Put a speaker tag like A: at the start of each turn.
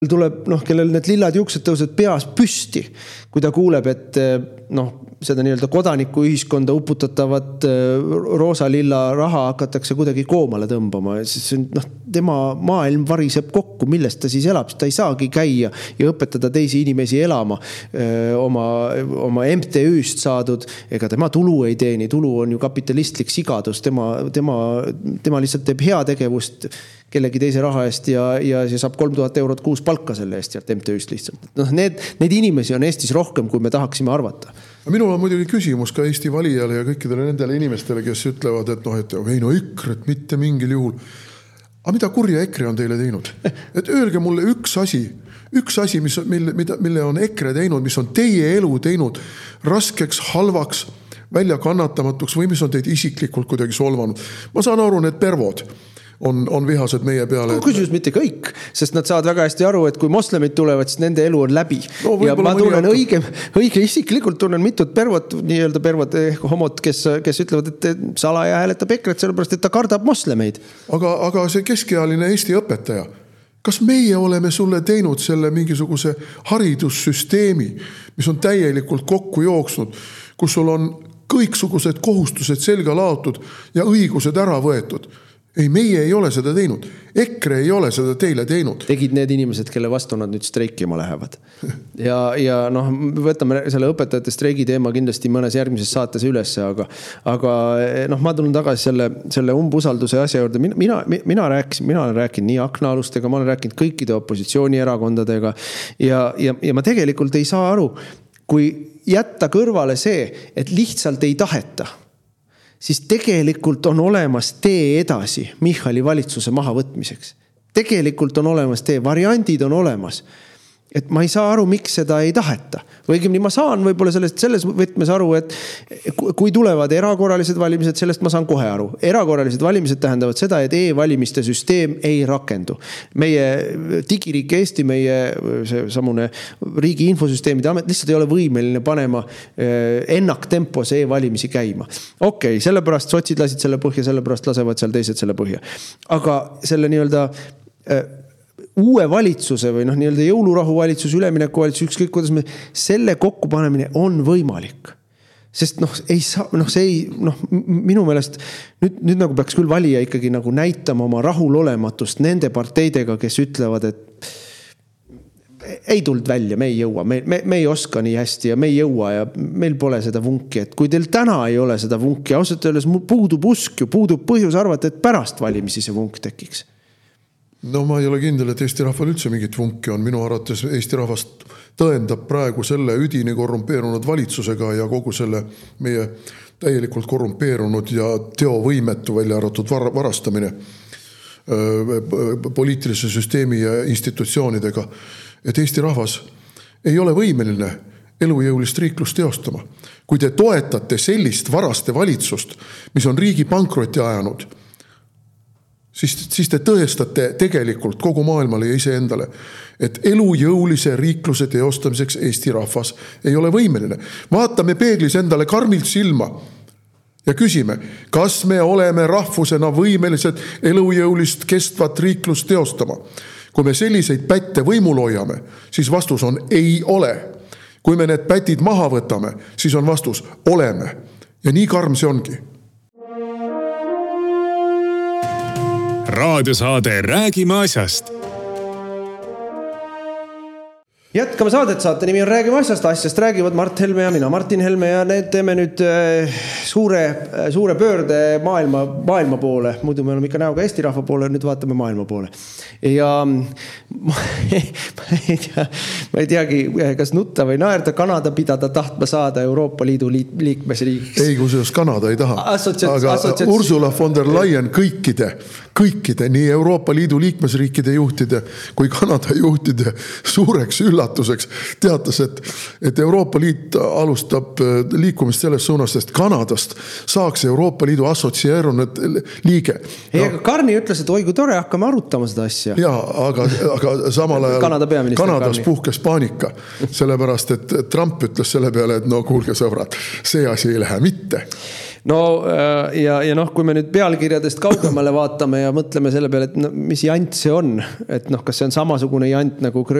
A: tuleb, kellel need lillad juuksed tõused peas püsti, kui ta kuuleb, et seda nii-öelda kodanikuühiskonda uputatavat roosa-lilla raha hakatakse kuidagi koomale tõmbama. Siis, tema maailm variseb kokku, millest ta siis elab. Ta ei saagi käia ja õpetada teisi inimesi elama oma MTÜ-st saadud, ega tema tulu ei teeni. Tulu on ju kapitalistlik sigadus. Tema lihtsalt teeb heategevust kellegi teise raha eest ja see saab 3000 eurot kuus palka selle eest sealt MTÜ-st lihtsalt. Need inimesi on Eestis rohkem, kui me tahaksime arvata.
B: Minul on muidugi küsimus ka Eesti valijale ja kõikidele nendele inimestele, kes ütlevad, et EKRE-t mitte mingil juhul. Aga mida kurja EKRE on teile teinud? Et öelge mulle üks asi, mille on EKRE teinud, mis on teie elu teinud raskeks, halvaks, välja kannatamatuks või mis on teid isiklikult kuidagi solvanud. Ma saan aru, need pervod on vihased meie peale.
A: Kusjuures mitte kõik, sest nad saavad väga hästi aru, et kui moslemid tulevad, siis nende elu on läbi. Ja ma tunnen õige isiklikult tunnen mitut pervot, nii-öelda pervot homot, kes ütlevad, et salaja hääletab EKRE-t sellepärast, et ta kardab moslemeid.
B: Aga see keskealine Eesti õpetaja, kas meie oleme sulle teinud selle mingisuguse haridussüsteemi, mis on täielikult kokku jooksnud, kus sul on kõiksugused kohustused selga laotud ja õigused ära võetud? Ei, meie ei ole seda teinud. EKRE ei ole seda teile teinud.
A: Tegid need inimesed, kelle vastu nad nüüd streikima lähevad. Ja võtame selle õpetajate streigi teema kindlasti mõnes järgmises saates üles, aga ma tulen tagasi selle umbusalduse asja juurde. Mina olen rääkinud nii aknaalustega, ma olen rääkinud kõikide opositsioonierakondadega ja ma tegelikult ei saa aru, kui jätta kõrvale see, et lihtsalt ei taheta, siis tegelikult on olemas tee edasi Michali valitsuse mahavõtmiseks. Tegelikult on olemas tee, variandid on olemas. Et ma ei saa aru, miks seda ei taheta. Õigemini ma saan võib-olla selles võtmes aru, et kui tulevad erakorralised valimised, sellest ma saan kohe aru. Erakorralised valimised tähendavad seda, et e-valimiste süsteem ei rakendu. Meie digiriik Eesti, meie samune riigi infosüsteemide amet lihtsalt ei ole võimeline panema ennaktempos e-valimisi käima. Okei, sellepärast sotsid lasid selle põhja, sellepärast lasevad seal teised selle põhja. Aga selle nii-öelda uue valitsuse või nii-öelda jõulurahu valitsus, ülemineku valitsus, ükskõik kuidas selle kokkupanemine on võimalik. Sest minu meelest nüüd nagu peaks küll valija ikkagi nagu näitama oma rahulolematust nende parteidega, kes ütlevad, et ei tulnud välja, me ei jõua, me ei oska nii hästi ja me ei jõua ja meil pole seda vunki, et kui teil täna ei ole seda vunki, ausalt öeldes puudub usk ju, puudub põhjus arvata, et pärast valimisi see vunk tekiks.
B: Ma ei ole kindel, et Eesti rahval üldse mingit vunki on. Minu arvates Eesti rahvast tõendab praegu selle üdini korrumpeerunud valitsusega ja kogu selle meie täielikult korrumpeerunud ja teovõimetu välja arvatud varastamine poliitilise süsteemi ja institutsioonidega, et Eesti rahvas ei ole võimeline elujõulist riiklust teostama. Kui te toetate sellist varaste valitsust, mis on riigi pankrotti ajanud, siis te tõestate tegelikult kogu maailmale ja iseendale, et elujõulise riikluse teostamiseks Eesti rahvas ei ole võimeline. Vaatame peeglis endale karmilt silma ja küsime, kas me oleme rahvusena võimelised elujõulist kestvat riiklust teostama. Kui me selliseid pätte võimul hoiame, siis vastus on ei ole. Kui me need pätid maha võtame, siis on vastus oleme. Ja nii karm see ongi.
C: Raadiosaade Räägime asjast.
A: Jätkame saadet, saate nimi on Räägime asjast. Asjast räägivad Mart Helme ja mina, Martin Helme, ja need teeme nüüd suure pöörde maailma poole. Muidu me oleme ikka näoga Eesti rahva poole, nüüd vaatame maailma poole. Ja ma ei teagi, kas nutta või naerda, Kanada pidada tahtma saada Euroopa Liidu liikmesriigiks.
B: Ei, kui selles Kanada ei taha. Aga Ursula von der Leyen kõikide, nii Euroopa Liidu liikmesriikide juhtide kui Kanada juhtide suureks üllatuseks teatas, et Euroopa Liit alustab liikumist selles suunas, sest Kanadast saaks Euroopa Liidu assotsieerunud liige.
A: Aga Karni ütles, et oi kui tore, hakkame arutama seda asja.
B: Jaa, aga samal ajal Kanadas puhkes paanika, sellepärast, et Trump ütles selle peale, et no kuulge sõbrad, see asi ei lähe mitte.
A: no ja noh, kui me nüüd pealkirjadest kaugemale vaatame ja mõtleme selle peale, et no, mis jant see on, et noh, kas see on samasugune jant nagu